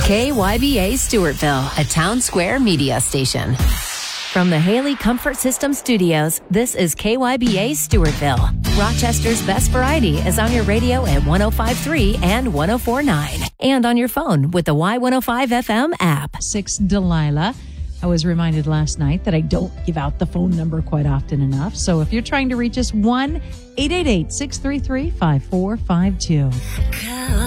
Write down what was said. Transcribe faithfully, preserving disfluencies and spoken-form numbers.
K Y B A Stewartville, a Town Square media station. From the Haley Comfort System Studios, this is K Y B A Stewartville. Rochester's best variety is on your radio at one oh five point three and one oh four point nine. And on your phone with the Y one oh five F M app. Six Delilah. I was reminded last night that I don't give out the phone number quite often enough. So if you're trying to reach us, one eight eight eight, six three three, five four five two.